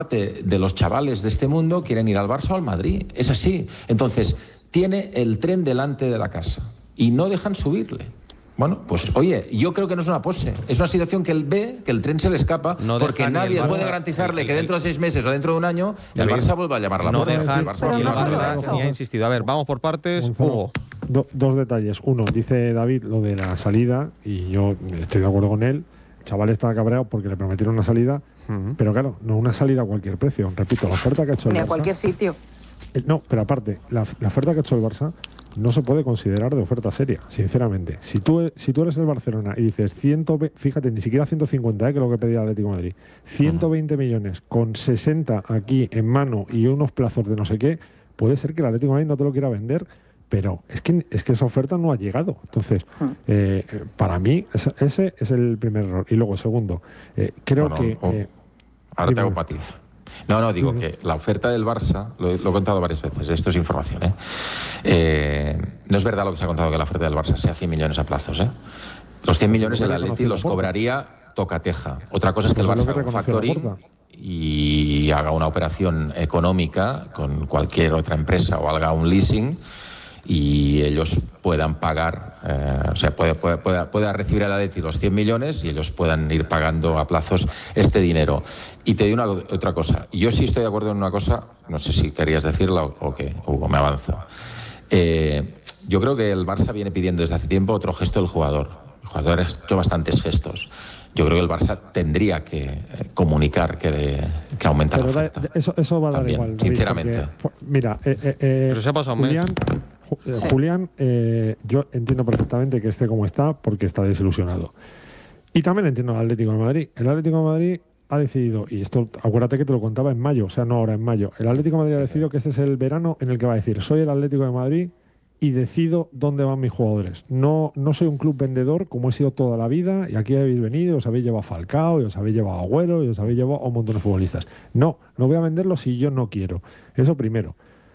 de los chavales de este mundo quieren ir al Barça o al Madrid. Es así. Entonces, tiene el tren delante de la casa y no dejan subirle. Bueno, pues oye, yo creo que no es una pose. Es una situación que él ve, que el tren se le escapa, no porque nadie puede garantizarle que dentro de 6 meses o dentro de un año el Barça vuelva a llamar a la puerta. No dejan, y el Barça ni ha insistido. A ver, vamos por partes. Hugo. Dos detalles. Uno, dice David lo de la salida, y yo estoy de acuerdo con él. El chaval estaba cabreado porque le prometieron una salida, pero claro, no una salida a cualquier precio. Repito, la oferta que ha hecho el Barça... Ni a cualquier sitio. No, pero aparte, la oferta que ha hecho el Barça no se puede considerar de oferta seria, sinceramente. Si tú eres el Barcelona y dices, fíjate, ni siquiera 150, que es lo que pedía el Atlético de Madrid, 120 millones con 60 aquí en mano y unos plazos de no sé qué, puede ser que el Atlético de Madrid no te lo quiera vender, pero es que esa oferta no ha llegado. Entonces, para mí, ese es el primer error. Y luego, segundo, creo que... Ahora te hago matiz. No, digo que la oferta del Barça, lo he contado varias veces, esto es información, no es verdad lo que se ha contado, que la oferta del Barça sea 100 millones a plazos, Los 100 millones el Atleti los cobraría tocateja. Otra cosa es que el Barça haga un factoring y haga una operación económica con cualquier otra empresa o haga un leasing y ellos puedan pagar, o sea, pueda recibir el Atleti los 100 millones y ellos puedan ir pagando a plazos este dinero. Y te digo otra cosa. Yo sí estoy de acuerdo en una cosa, no sé si querías decirla o qué, Hugo, me avanzo. Yo creo que el Barça viene pidiendo desde hace tiempo otro gesto del jugador. El jugador ha hecho bastantes gestos. Yo creo que el Barça tendría que comunicar que aumenta la oferta. Eso va a dar también, igual. Sinceramente. Porque, mira, pero se ha pasado un mes. Julián, yo entiendo perfectamente que esté como está porque está desilusionado. Y también entiendo al Atlético de Madrid. El Atlético de Madrid ha decidido, y esto acuérdate que te lo contaba en mayo, o sea, no ahora, en mayo. El Atlético de Madrid ha decidido que este es el verano en el que va a decir, soy el Atlético de Madrid y decido dónde van mis jugadores. No soy un club vendedor como he sido toda la vida y aquí habéis venido, os habéis llevado a Falcao, y os habéis llevado a Agüero, y os habéis llevado a un montón de futbolistas. No voy a venderlo si yo no quiero. Eso primero.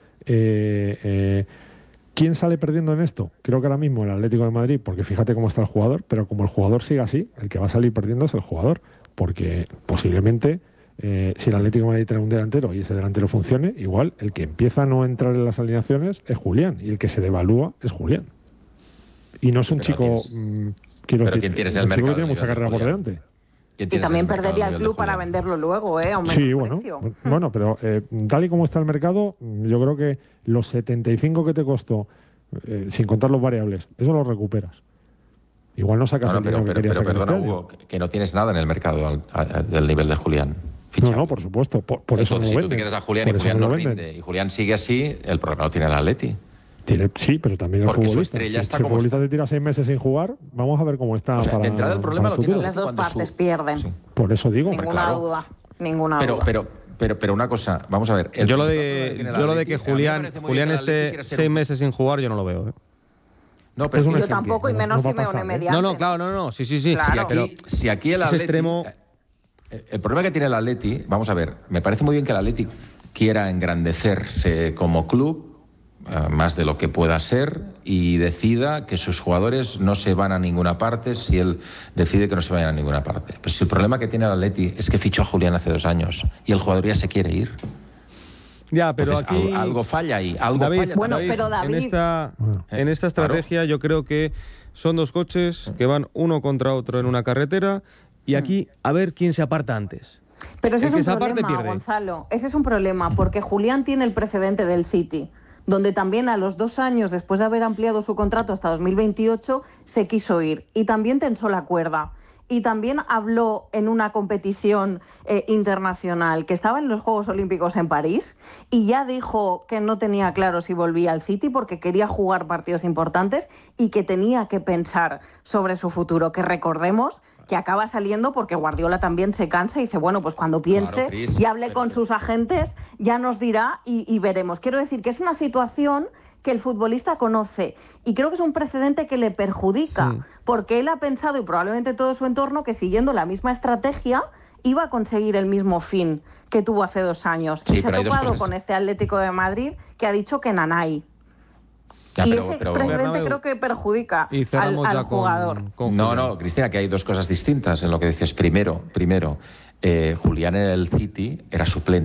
¿Quién sale perdiendo en esto? Creo que ahora mismo el Atlético de Madrid, porque fíjate cómo está el jugador, pero como el jugador sigue así, el que va a salir perdiendo es el jugador, porque posiblemente si el Atlético de Madrid tiene un delantero y ese delantero funcione, igual el que empieza a no entrar en las alineaciones es Julián y el que se devalúa es Julián. Y no es un chico, quiero decir, es un chico que tiene mucha carrera por delante. Y también perdería el club para venderlo luego, a un menor precio. Bueno, pero tal y como está el mercado, yo creo que los 75 que te costó, sin contar los variables, eso lo recuperas. Igual no sacas el dinero que querías sacar. Perdona, Hugo, que no tienes nada en el mercado del nivel de Julián. No, por supuesto. Por eso no si lo tú te quedas a Julián y Julián no rinde y Julián sigue así, el problema lo tiene el Atleti. Sí, pero también el futbolista. Si el futbolista te tira 6 meses sin jugar, vamos a ver cómo está. O sea, de entrada el problema lo tiene las dos partes pierden. Sí. Por eso digo. Ninguna duda. Pero una cosa, vamos a ver. Yo lo de que Julián esté 6 meses sin jugar, yo no lo veo. No, pero yo tampoco, y menos Simeone mediante. No. Sí. Claro. Si aquí el Atleti, extremo... El problema que tiene el Atleti, vamos a ver, me parece muy bien que el Atleti quiera engrandecerse como club, más de lo que pueda ser, y decida que sus jugadores no se van a ninguna parte si él decide que no se vayan a ninguna parte. Pero si el problema que tiene el Atleti es que fichó a Julián hace 2 años y el jugador ya se quiere ir. Ya, pero entonces, aquí... algo falla ahí. David, pero David... En esta estrategia yo creo que son 2 coches que van uno contra otro en una carretera y aquí a ver quién se aparta antes. Pero ese es un problema, Gonzalo. Ese es un problema porque Julián tiene el precedente del City, donde también a los 2 años, después de haber ampliado su contrato hasta 2028, se quiso ir. Y también tensó la cuerda. Y también habló en una competición internacional que estaba en los Juegos Olímpicos en París y ya dijo que no tenía claro si volvía al City porque quería jugar partidos importantes y que tenía que pensar sobre su futuro, que recordemos que acaba saliendo porque Guardiola también se cansa y dice, bueno, pues cuando piense y hable con sus agentes ya nos dirá y veremos. Quiero decir que es una situación que el futbolista conoce y creo que es un precedente que le perjudica porque él ha pensado, y probablemente todo su entorno, que siguiendo la misma estrategia iba a conseguir el mismo fin que tuvo hace 2 años. Y se ha topado con este Atlético de Madrid que ha dicho que nanay. Ese precedente creo que perjudica al jugador. No, Cristina, que hay 2 cosas distintas en lo que dices. Primero, Julián en el City era suplente.